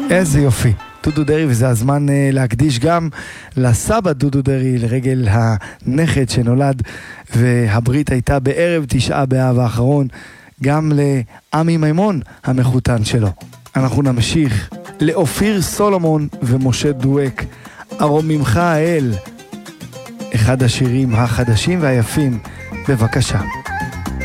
איזה יופי. דודו דרי, וזה הזמן להקדיש גם לסבא דודו דרי לרגל הנכד שנולד, והברית הייתה בערב 9 באב האחרון, גם לעמי מימון המחותן שלו. אנחנו נמשיך לאופיר סולומון ומשה דואק, ארום ממך האל, אחד השירים החדשים והיפים, בבקשה.